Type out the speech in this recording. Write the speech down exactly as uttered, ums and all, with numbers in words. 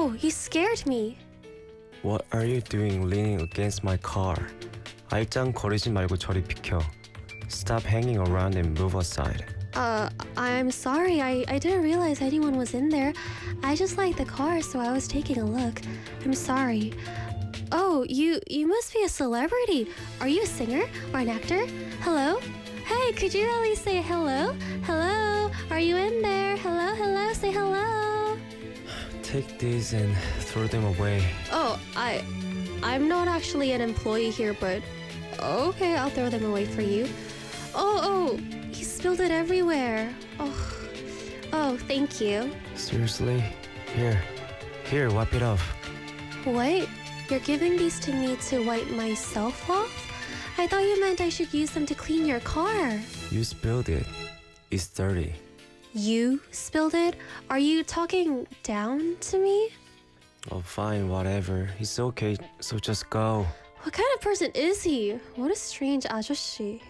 Oh, you scared me. What are you doing leaning against my car? 알짱 거리지 말고 저리 비켜. Stop hanging around and move aside. Uh, I'm sorry. I, I didn't realize anyone was in there. I just liked the car, so I was taking a look. I'm sorry. Oh, you you must be a celebrity. Are you a singer or an actor? Hello? Hey, could you at least say hello? Hello? Are you in there? Hello, hello, say hello. Take these and throw them away. Oh, I I'm not actually an employee here, but okay, I'll throw them away for you. Oh, oh, you spilled it everywhere. Oh, oh, thank you. Seriously? Here. Here, wipe it off. What? You're giving these to me to wipe myself off? I thought you meant I should use them to clean your car. You spilled it. It's dirty. You spilled it? Are you talking down to me? Oh, fine, whatever. It's okay, so just go. What kind of person is he? What a strange 아저씨.